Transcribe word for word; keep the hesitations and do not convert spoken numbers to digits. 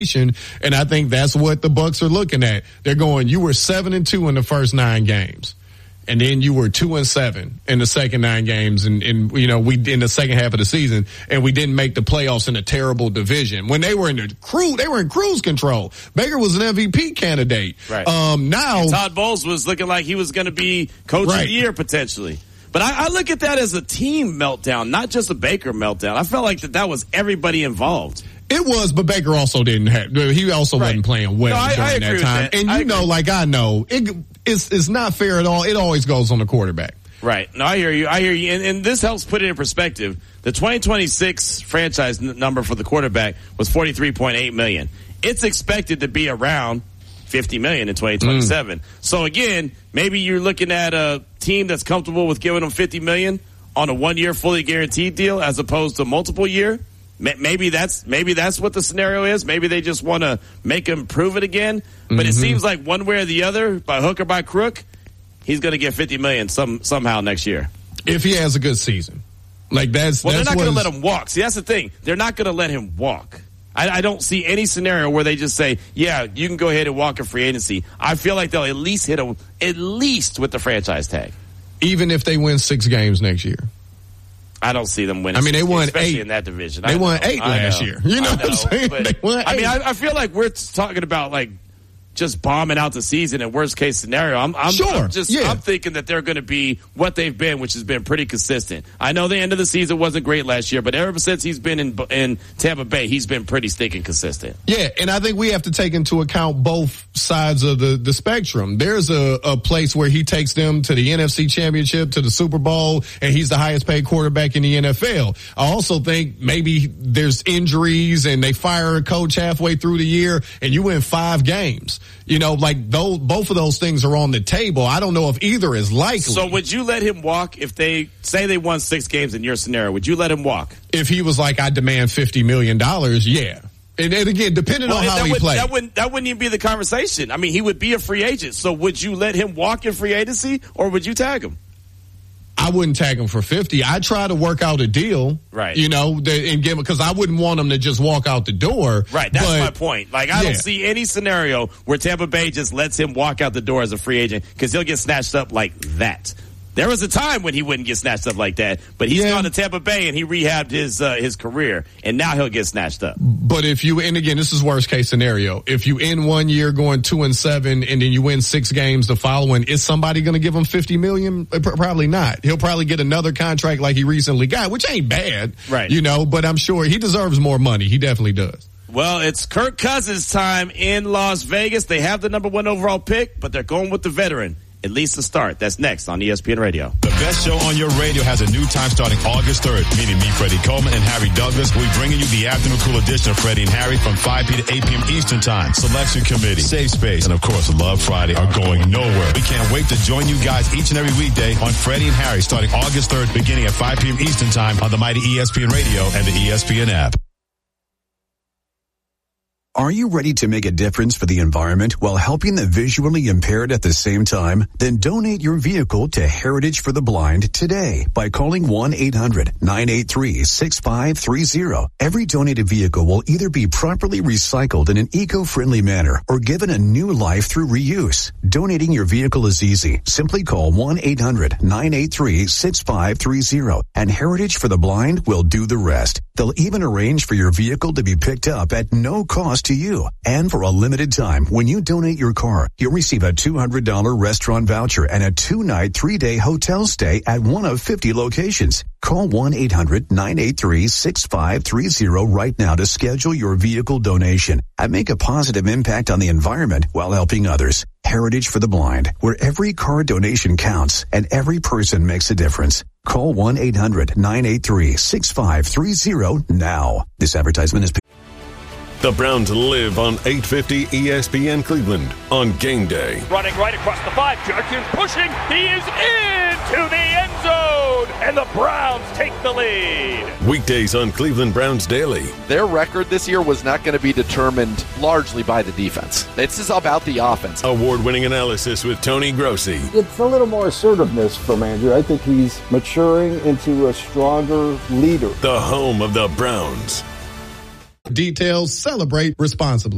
And I think that's what the Bucs are looking at. They're going, you were seven and two in the first nine games. And then you were two and seven in the second nine games, and, and you know we in the second half of the season, and we didn't make the playoffs in a terrible division. When they were in the cruise, they were in cruise control. Baker was an M V P candidate. Right. Um, now and Todd Bowles was looking like he was going to be coach right. of the year potentially. But I, I look at that as a team meltdown, not just a Baker meltdown. I felt like that that was everybody involved. It was, but Baker also didn't have. He also right. wasn't playing well no, I, during I that time. That. And you I know, agree. like I know, it, it's it's not fair at all. It always goes on the quarterback. Right. No, I hear you. I hear you. And, and this helps put it in perspective. The twenty twenty-six franchise n- number for the quarterback was forty-three point eight million dollars. It's expected to be around fifty million dollars in twenty twenty-seven. Mm. So again, maybe you're looking at a team that's comfortable with giving them fifty million dollars on a one-year fully guaranteed deal as opposed to multiple year. Maybe that's maybe that's what the scenario is. Maybe they just want to make him prove it again. But mm-hmm. it seems like one way or the other, by hook or by crook, he's going to get fifty million dollars some somehow next year if he has a good season. Like that's well, that's they're not going to is... let him walk. See, that's the thing. They're not going to let him walk. I, I don't see any scenario where they just say, "Yeah, you can go ahead and walk in free agency." I feel like they'll at least hit him at least with the franchise tag, even if they win six games next year. I don't see them winning. I mean, they won especially eight in that division. They I won know, eight last know, year. You know, know what I'm saying? They won eight. I mean, I, I feel like we're talking about like just bombing out the season in worst case scenario. I'm, I'm, sure. I'm just, yeah. I'm thinking that they're going to be what they've been, which has been pretty consistent. I know the end of the season wasn't great last year, but ever since he's been in in Tampa Bay, he's been pretty stinking consistent. Yeah, and I think we have to take into account both sides of the, the spectrum. There's a, a place where he takes them to the N F C Championship, to the Super Bowl, and he's the highest paid quarterback in the N F L. I also think maybe there's injuries and they fire a coach halfway through the year and you win five games. You know, like those, both of those things are on the table. I don't know if either is likely. So would you let him walk if they say they won six games in your scenario? Would you let him walk? If he was like, I demand fifty million dollars, yeah. And, and again, depending well, on how he would, plays. That wouldn't, that wouldn't even be the conversation. I mean, he would be a free agent. So would you let him walk in free agency or would you tag him? I wouldn't tag him for fifty. I try to work out a deal, right? You know, that, and give because I wouldn't want him to just walk out the door, right? That's but, my point. Like, I yeah. don't see any scenario where Tampa Bay just lets him walk out the door as a free agent because he'll get snatched up like that. There was a time when he wouldn't get snatched up like that, but he's yeah. gone to Tampa Bay and he rehabbed his uh, his career, and now he'll get snatched up. But if you, and again, this is worst case scenario. If you end one year going two and seven, and then you win six games the following, is somebody going to give him fifty million? Probably not. He'll probably get another contract like he recently got, which ain't bad, right? You know, but I'm sure he deserves more money. He definitely does. Well, it's Kirk Cousins' time in Las Vegas. They have the number one overall pick, but they're going with the veteran. At least to start. That's next on E S P N Radio. The best show on your radio has a new time starting August third. Meeting me, Freddie Coleman, and Harry Douglas. We'll be bringing you the afternoon cool edition of Freddie and Harry from five p.m. to eight p.m. Eastern Time. Selection Committee, Safe Space, and of course, Love Friday are going nowhere. We can't wait to join you guys each and every weekday on Freddie and Harry starting August third, beginning at five p.m. Eastern Time on the mighty E S P N Radio and the E S P N app. Are you ready to make a difference for the environment while helping the visually impaired at the same time? Then donate your vehicle to Heritage for the Blind today by calling one eight hundred nine eight three six five three zero. Every donated vehicle will either be properly recycled in an eco-friendly manner or given a new life through reuse. Donating your vehicle is easy. Simply call one eight hundred nine eight three six five three zero and Heritage for the Blind will do the rest. They'll even arrange for your vehicle to be picked up at no cost to you. And for a limited time, when you donate your car, you'll receive a two hundred dollars restaurant voucher and a two-night, three-day hotel stay at one of fifty locations. Call one eight hundred nine eight three six five three zero right now to schedule your vehicle donation and make a positive impact on the environment while helping others. Heritage for the Blind, where every car donation counts and every person makes a difference. Call one eight hundred nine eight three six five three zero now. This advertisement is... The Browns live on eight fifty E S P N Cleveland on game day. Running right across the five. Judkins pushing. He is into the end zone. And the Browns take the lead. Weekdays on Cleveland Browns Daily. Their record this year was not going to be determined largely by the defense. This is about the offense. Award-winning analysis with Tony Grossi. It's a little more assertiveness from Andrew. I think he's maturing into a stronger leader. The home of the Browns. Details, celebrate responsibly.